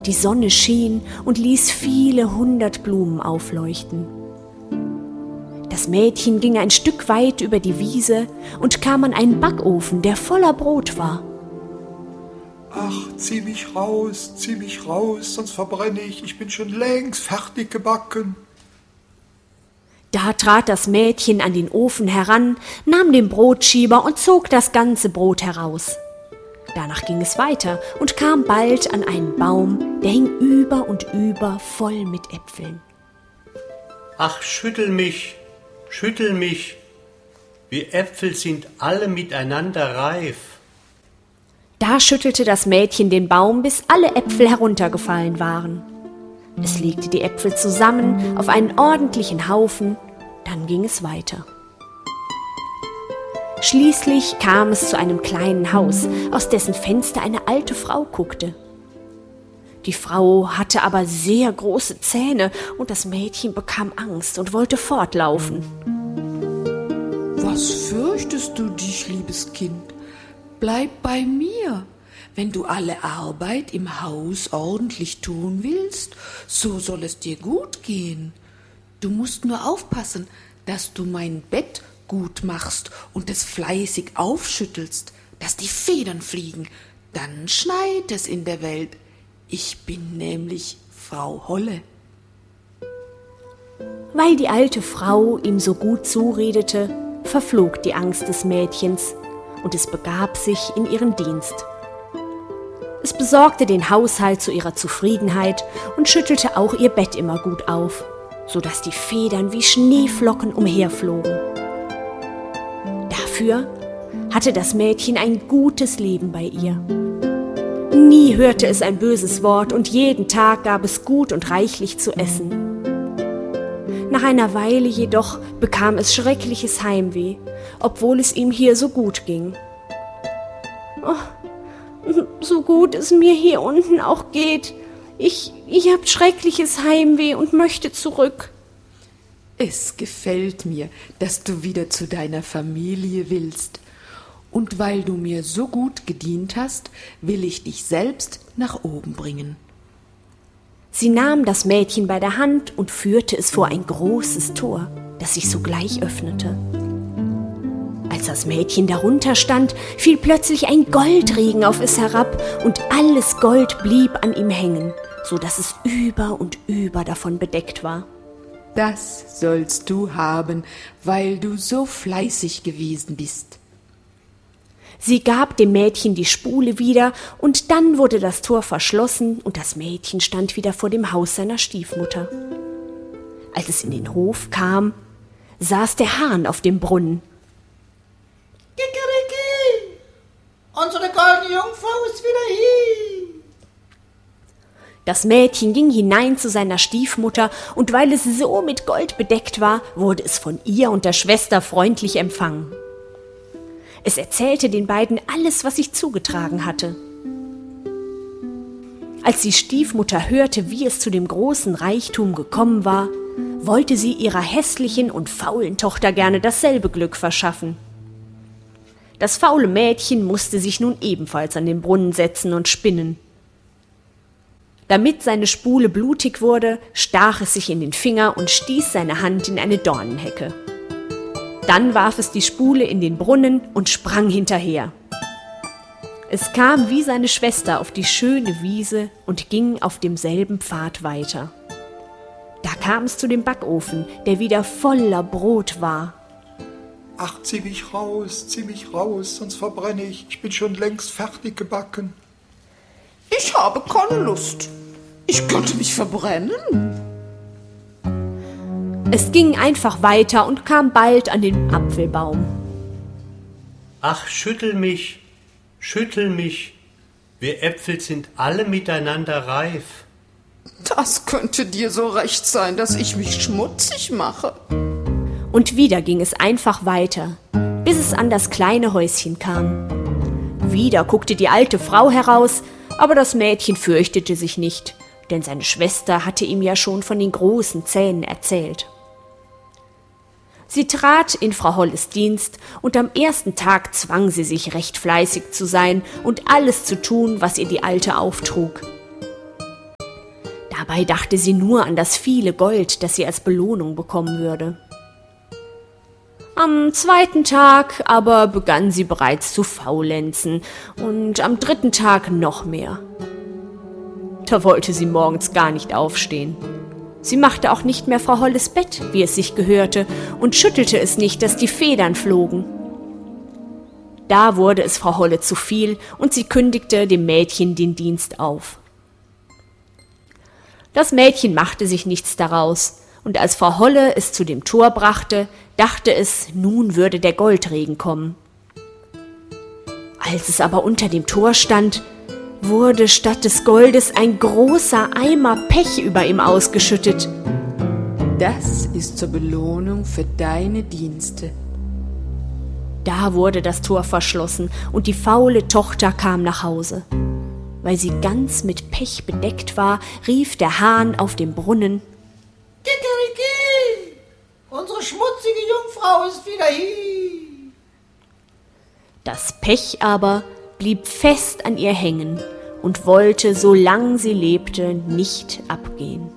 Die Sonne schien und ließ viele 100 Blumen aufleuchten. Das Mädchen ging ein Stück weit über die Wiese und kam an einen Backofen, der voller Brot war. »Ach, zieh mich raus, sonst verbrenne ich bin schon längst fertig gebacken.« Da trat das Mädchen an den Ofen heran, nahm den Brotschieber und zog das ganze Brot heraus. Danach ging es weiter und kam bald an einen Baum, der hing über und über voll mit Äpfeln. »Ach, schüttel mich, wir Äpfel sind alle miteinander reif.« Da schüttelte das Mädchen den Baum, bis alle Äpfel heruntergefallen waren. Es legte die Äpfel zusammen auf einen ordentlichen Haufen, dann ging es weiter. Schließlich kam es zu einem kleinen Haus, aus dessen Fenster eine alte Frau guckte. Die Frau hatte aber sehr große Zähne und das Mädchen bekam Angst und wollte fortlaufen. »Was fürchtest du dich, liebes Kind? Bleib bei mir. Wenn du alle Arbeit im Haus ordentlich tun willst, so soll es dir gut gehen. Du musst nur aufpassen, dass du mein Bett gut machst und es fleißig aufschüttelst, dass die Federn fliegen. Dann schneit es in der Welt. Ich bin nämlich Frau Holle.« Weil die alte Frau ihm so gut zuredete, verflog die Angst des Mädchens und es begab sich in ihren Dienst. Es besorgte den Haushalt zu ihrer Zufriedenheit und schüttelte auch ihr Bett immer gut auf, so dass die Federn wie Schneeflocken umherflogen. Dafür hatte das Mädchen ein gutes Leben bei ihr. Nie hörte es ein böses Wort und jeden Tag gab es gut und reichlich zu essen. Nach einer Weile jedoch bekam es schreckliches Heimweh, obwohl es ihm hier so gut ging. »Oh, so gut es mir hier unten auch geht, ich habe schreckliches Heimweh und möchte zurück.« »Es gefällt mir, dass du wieder zu deiner Familie willst. Und weil du mir so gut gedient hast, will ich dich selbst nach oben bringen.« Sie nahm das Mädchen bei der Hand und führte es vor ein großes Tor, das sich sogleich öffnete. Als das Mädchen darunter stand, fiel plötzlich ein Goldregen auf es herab und alles Gold blieb an ihm hängen, so dass es über und über davon bedeckt war. »Das sollst du haben, weil du so fleißig gewesen bist.« Sie gab dem Mädchen die Spule wieder, und dann wurde das Tor verschlossen und das Mädchen stand wieder vor dem Haus seiner Stiefmutter. Als es in den Hof kam, saß der Hahn auf dem Brunnen. »Kikeriki, unsere goldene Jungfrau ist wieder hier!« Das Mädchen ging hinein zu seiner Stiefmutter, und weil es so mit Gold bedeckt war, wurde es von ihr und der Schwester freundlich empfangen. Es erzählte den beiden alles, was sich zugetragen hatte. Als die Stiefmutter hörte, wie es zu dem großen Reichtum gekommen war, wollte sie ihrer hässlichen und faulen Tochter gerne dasselbe Glück verschaffen. Das faule Mädchen musste sich nun ebenfalls an den Brunnen setzen und spinnen. Damit seine Spule blutig wurde, stach es sich in den Finger und stieß seine Hand in eine Dornenhecke. Dann warf es die Spule in den Brunnen und sprang hinterher. Es kam wie seine Schwester auf die schöne Wiese und ging auf demselben Pfad weiter. Da kam es zu dem Backofen, der wieder voller Brot war. »Ach, zieh mich raus, sonst verbrenne ich bin schon längst fertig gebacken.« »Ich habe keine Lust. Ich könnte mich verbrennen.« Es ging einfach weiter und kam bald an den Apfelbaum. »Ach, schüttel mich, wir Äpfel sind alle miteinander reif.« »Das könnte dir so recht sein, dass ich mich schmutzig mache.« Und wieder ging es einfach weiter, bis es an das kleine Häuschen kam. Wieder guckte die alte Frau heraus, aber das Mädchen fürchtete sich nicht, denn seine Schwester hatte ihm ja schon von den großen Zähnen erzählt. Sie trat in Frau Holles Dienst und am ersten Tag zwang sie sich, recht fleißig zu sein und alles zu tun, was ihr die Alte auftrug. Dabei dachte sie nur an das viele Gold, das sie als Belohnung bekommen würde. Am 2. Tag aber begann sie bereits zu faulenzen und am 3. Tag noch mehr. Da wollte sie morgens gar nicht aufstehen. Sie machte auch nicht mehr Frau Holles Bett, wie es sich gehörte, und schüttelte es nicht, dass die Federn flogen. Da wurde es Frau Holle zu viel und sie kündigte dem Mädchen den Dienst auf. Das Mädchen machte sich nichts daraus, und als Frau Holle es zu dem Tor brachte, dachte es, nun würde der Goldregen kommen. Als es aber unter dem Tor stand, wurde statt des Goldes ein großer Eimer Pech über ihm ausgeschüttet. Das ist zur Belohnung für deine Dienste. Da wurde das Tor verschlossen und die faule Tochter kam nach Hause. Weil sie ganz mit Pech bedeckt war, rief der Hahn auf dem Brunnen: Kikeriki, unsere schmutzige Jungfrau ist wieder hier. Das Pech aber blieb fest an ihr hängen und wollte, solange sie lebte, nicht abgehen.